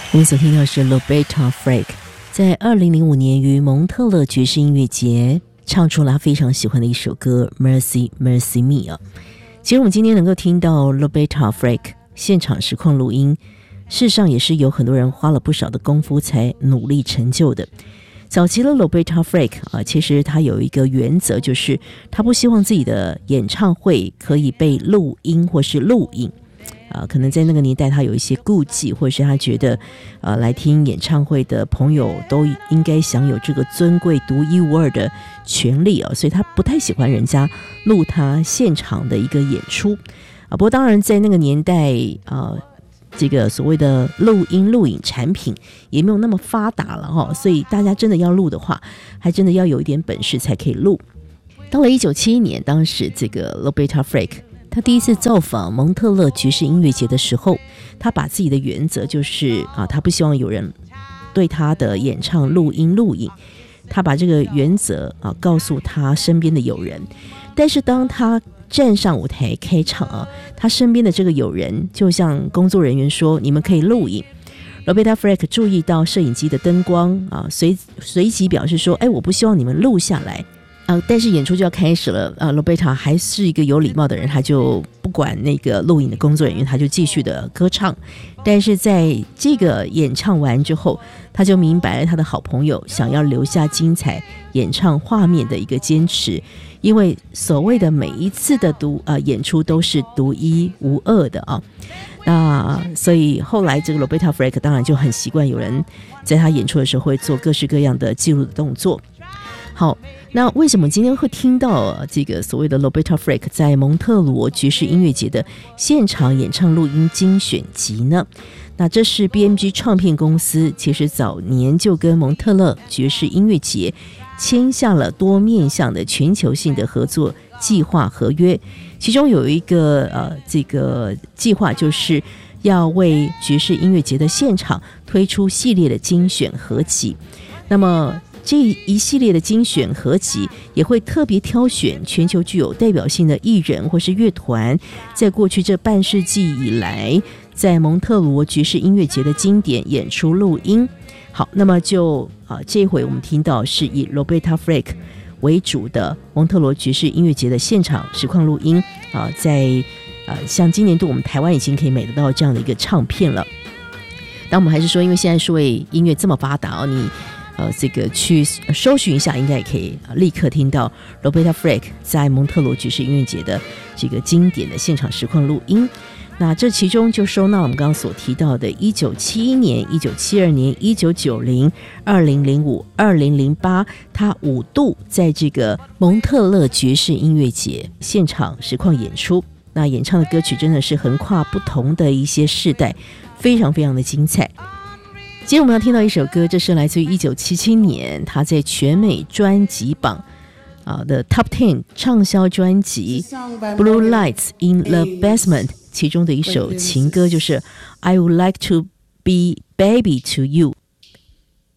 我们所听到的是 Roberta Flack 在2005年于蒙特勒爵士音乐节唱出了他非常喜欢的一首歌 Mercy Mercy Me 啊。其实我们今天能够听到 Roberta Flack 现场实况录音，事实上也是有很多人花了不少的功夫才努力成就的。早期的 Roberta Flack 啊，其实他有一个原则，就是他不希望自己的演唱会可以被录音或是录影。可能在那个年代他有一些顾忌，或者是他觉得来听演唱会的朋友都应该享有这个尊贵独一无二的权利所以他不太喜欢人家录他现场的一个演出不过当然在那个年代这个所谓的录音录影产品也没有那么发达了所以大家真的要录的话，还真的要有一点本事才可以录。到了1971年，当时这个 Roberta Flack他第一次造访蒙特勒爵士音乐节的时候，他把自己的原则就是他不希望有人对他的演唱录音录影，他把这个原则告诉他身边的友人。但是当他站上舞台开唱他身边的这个友人就向工作人员说，你们可以录影。Roberta Flack 注意到摄影机的灯光随即表示说，我不希望你们录下来但是演出就要开始了Roberta 还是一个有礼貌的人，他就不管那个录影的工作人员，他就继续的歌唱。但是在这个演唱完之后，他就明白了他的好朋友想要留下精彩演唱画面的一个坚持，因为所谓的每一次的演出都是独一无二的那所以后来这个 Roberta Flack 当然就很习惯有人在他演出的时候会做各式各样的记录的动作。好，那为什么今天会听到这个所谓的 Roberta Flack 在蒙特罗爵士音乐节的现场演唱录音精选集呢？那这是 BMG 唱片公司其实早年就跟蒙特勒爵士音乐节签下了多面向的全球性的合作计划合约，其中有一个这个计划就是要为爵士音乐节的现场推出系列的精选合集。那么这一系列的精选合集也会特别挑选全球具有代表性的艺人或是乐团，在过去这半世纪以来在蒙特罗爵士音乐节的经典演出录音。好，那么就这一回我们听到是以 Roberta Flack 为主的蒙特罗爵士音乐节的现场实况录音在像今年度我们台湾已经可以买得到这样的一个唱片了。但我们还是说，因为现在数位音乐这么发达你这个去搜寻一下，应该也可以立刻听到 Roberta Flack 在蒙特罗爵士音乐节的这个经典的现场实况录音。那这其中就收纳我们刚刚所提到的1971年、1972年、1990、2005、2008，他5度在这个蒙特勒爵士音乐节现场实况演出。那演唱的歌曲真的是横跨不同的一些世代，非常非常的精彩。今天我们要听到一首歌，这是来自于1977年他在全美专辑榜的 Top 10 畅销专辑 Blue Lights in the Basement 其中的一首情歌，就是 I would like to be baby to you。